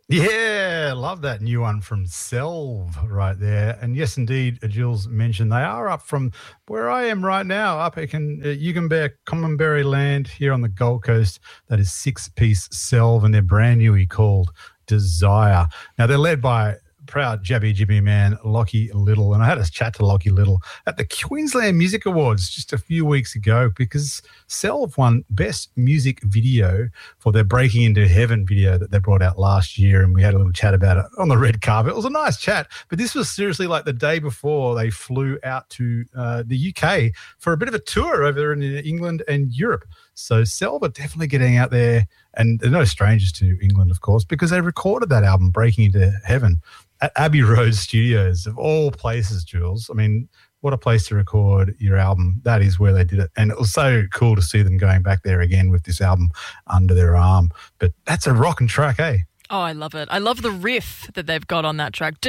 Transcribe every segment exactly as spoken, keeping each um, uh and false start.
Yeah, love that new one from Selv right there. And yes, indeed, Jules mentioned they are up from where I am right now, up in uh, Yugambeh, Commonberry land here on the Gold Coast. That is six-piece Selv, and they're brand newly called Desire. Now, they're led by proud Jabby Jimmy man Lockie Little, and I had a chat to Lockie Little at the Queensland Music Awards just a few weeks ago because Selv won Best Music Video for their Breaking Into Heaven video that they brought out last year, and we had a little chat about it on the red carpet. It was a nice chat, but this was seriously like the day before they flew out to uh, the U K for a bit of a tour over there in England and Europe. So Selv are definitely getting out there, and they're no strangers to England, of course, because they recorded that album, Breaking Into Heaven, at Abbey Road Studios, of all places, Jules. I mean, what a place to record your album. That is where they did it. And it was so cool to see them going back there again with this album under their arm. But that's a rocking track, eh? Oh, I love it. I love the riff that they've got on that track.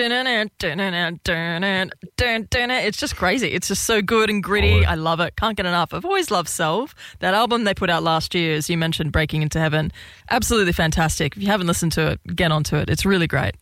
It's just crazy. It's just so good and gritty. I love it. Can't get enough. I've always loved Selv. That album they put out last year, as you mentioned, Breaking Into Heaven, absolutely fantastic. If you haven't listened to it, get onto it. It's really great.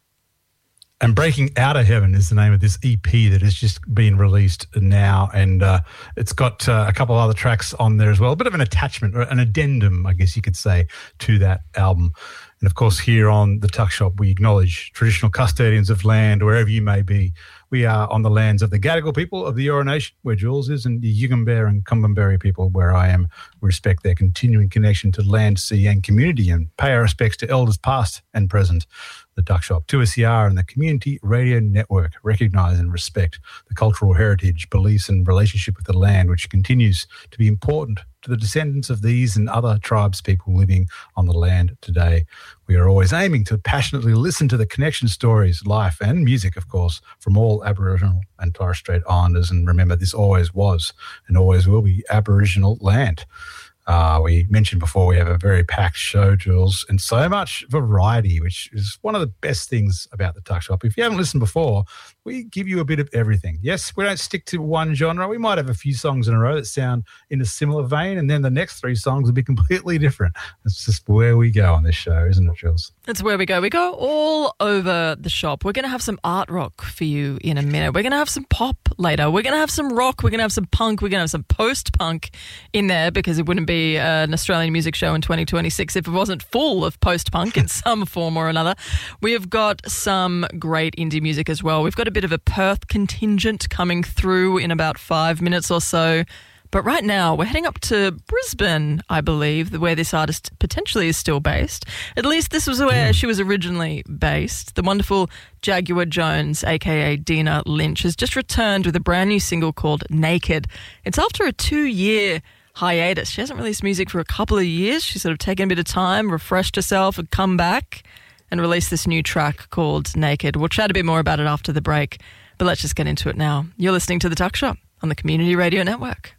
And Breaking Out of Heaven is the name of this E P that has just been released now, and uh, it's got uh, a couple of other tracks on there as well. A bit of an attachment, or an addendum, I guess you could say, to that album. And, of course, here on the Tuck Shop, we acknowledge traditional custodians of land, wherever you may be. We are on the lands of the Gadigal people of the Eora Nation, where Jules is, and the Yugambeh and Commonberry people, where I am. We respect their continuing connection to land, sea and community, and pay our respects to elders past and present. The Tuck Shop, two S E R and the Community Radio Network recognise and respect the cultural heritage, beliefs and relationship with the land, which continues to be important to the descendants of these and other tribes people living on the land today. We are always aiming to passionately listen to the connection stories, life and music, of course, from all Aboriginal and Torres Strait Islanders. And remember, this always was and always will be Aboriginal land. Uh, we mentioned before we have a very packed show, Jules, and so much variety, which is one of the best things about the Tuck Shop. If you haven't listened before, we give you a bit of everything. Yes, we don't stick to one genre. We might have a few songs in a row that sound in a similar vein, and then the next three songs will be completely different. It's just where we go on this show, isn't it, Jules? It's where we go. We go all over the shop. We're going to have some art rock for you in a minute. We're going to have some pop later. We're going to have some rock. We're going to have some punk. We're going to have some post-punk in there, because it wouldn't be an Australian music show in twenty twenty-six if it wasn't full of post-punk in some form or another. We have got some great indie music as well. We've got a bit of a Perth contingent coming through in about five minutes or so. But right now, we're heading up to Brisbane, I believe, where this artist potentially is still based. At least this was where mm. she was originally based. The wonderful Jaguar Jones, a k a. Dina Lynch, has just returned with a brand new single called Naked. It's after a two-year hiatus. She hasn't released music for a couple of years. She's sort of taken a bit of time, refreshed herself, and come back and released this new track called Naked. We'll chat a bit more about it after the break, but let's just get into it now. You're listening to The Tuck Shop on the Community Radio Network.